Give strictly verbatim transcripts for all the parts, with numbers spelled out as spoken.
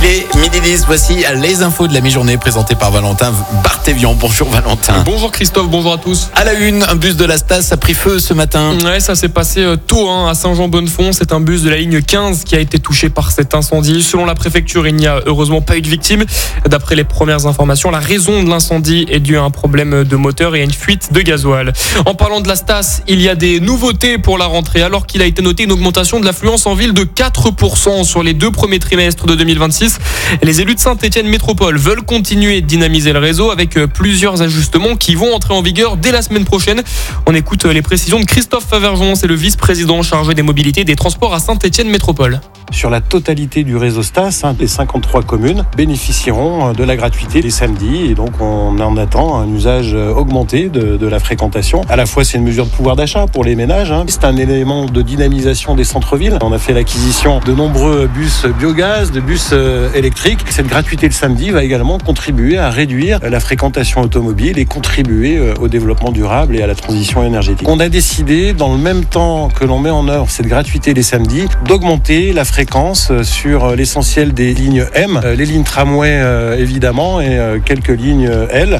est midi dix, voici les infos de la mi-journée présentées par Valentin Barthévian. Bonjour Valentin. Bonjour Christophe, bonjour à tous. À la une, un bus de la Stas a pris feu ce matin. Ouais, ça s'est passé tôt hein, à Saint-Jean-Bonnefond. C'est un bus de la ligne quinze qui a été touché par cet incendie. Selon la préfecture, il n'y a heureusement pas eu de victimes. D'après les premières informations, la raison de l'incendie est due à un problème de moteur et à une fuite de gasoil. En parlant de la Stas, il y a des nouveautés pour la rentrée alors qu'il a été noté une augmentation de l'affluence en ville de quatre pour cent sur les deux premiers trimestres de deux mille vingt-six. Les élus de Saint-Étienne Métropole veulent continuer de dynamiser le réseau avec plusieurs ajustements qui vont entrer en vigueur dès la semaine prochaine. On écoute les précisions de Christophe Favergeon, c'est le vice-président chargé des mobilités et des transports à Saint-Étienne Métropole. Sur la totalité du réseau Stas, hein, les cinquante-trois communes bénéficieront de la gratuité les samedis et donc on en attend un usage augmenté de, de la fréquentation. À la fois c'est une mesure de pouvoir d'achat pour les ménages, hein. C'est un élément de dynamisation des centres-villes. On a fait l'acquisition de nombreux bus biogaz, de bus électriques. Cette gratuité le samedi va également contribuer à réduire la fréquentation automobile et contribuer au développement durable et à la transition énergétique. On a décidé, dans le même temps que l'on met en œuvre cette gratuité les samedis, d'augmenter la fréquence sur l'essentiel des lignes M, les lignes tramway évidemment et quelques lignes L.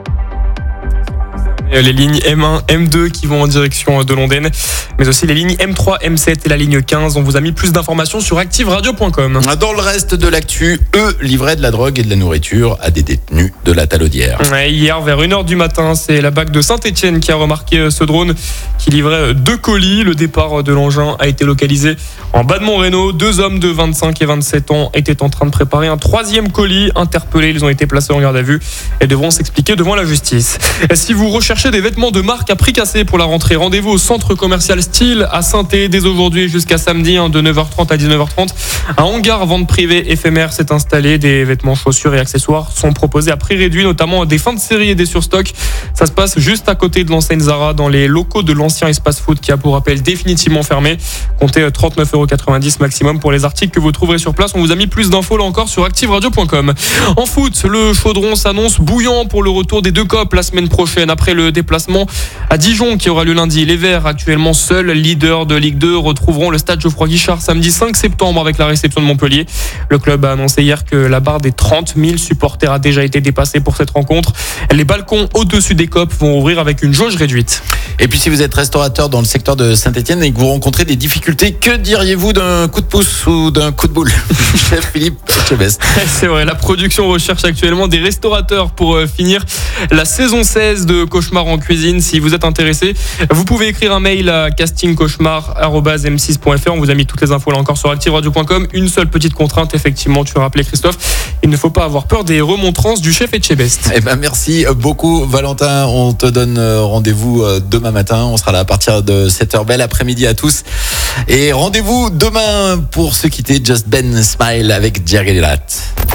Les lignes M un, M deux qui vont en direction de Londaine, mais aussi les lignes M trois, M sept et la ligne quinze. On vous a mis plus d'informations sur active radio point com. Dans le reste de l'actu, eux livraient de la drogue et de la nourriture à des détenus de la Talaudière. Ouais, hier, vers une heure du matin, c'est la B A C de Saint-Étienne qui a remarqué ce drone qui livrait deux colis. Le départ de l'engin a été localisé en bas de Montrénaud. Deux hommes de vingt-cinq et vingt-sept ans étaient en train de préparer un troisième colis. Interpellés, ils ont été placés en garde à vue et devront s'expliquer devant la justice. Si vous recherchez des vêtements de marque à prix cassé pour la rentrée, rendez-vous au centre commercial Style à Saint-Étienne dès aujourd'hui jusqu'à samedi de neuf heures trente à dix-neuf heures trente. Un hangar vente privée éphémère s'est installé. Des vêtements, chaussures et accessoires sont proposés à prix réduit, notamment des fins de série et des surstocks. Ça se passe juste à côté de l'enseigne Zara dans les locaux de l'ancien espace foot qui a pour rappel définitivement fermé. Comptez trente-neuf euros quatre-vingt-dix maximum pour les articles que vous trouverez sur place. On vous a mis plus d'infos là encore sur active radio point com. En foot, le Chaudron s'annonce bouillant pour le retour des deux copes la semaine prochaine après le déplacement à Dijon qui aura lieu lundi. Les Verts, actuellement seuls leaders de Ligue deux, retrouveront le stade Geoffroy Guichard samedi cinq septembre avec la réception de Montpellier. Le club a annoncé hier que la barre des trente mille supporters a déjà été dépassée pour cette rencontre. Les balcons au-dessus des copes vont ouvrir avec une jauge réduite. Et puis si vous êtes restaurateur dans le secteur de Saint-Étienne et que vous rencontrez des difficultés, que diriez-vous d'un coup de pouce ou d'un coup de boule? Chef Philippe Chebest. C'est vrai, la production recherche actuellement des restaurateurs pour finir la saison seize de Cauchemar en cuisine. Si vous êtes intéressé, vous pouvez écrire un mail à casting cauchemar arobase m six point f r. On vous a mis toutes les infos là encore sur active radio point com. Une seule petite contrainte, effectivement, tu as rappelé Christophe, il ne faut pas avoir peur des remontrances du chef Etchebest. Eh ben merci beaucoup Valentin, on te donne rendez-vous demain matin, on sera là à partir de sept heures. Bel après-midi à tous et rendez-vous demain pour se quitter. Just Ben Smile avec Jerry Lat.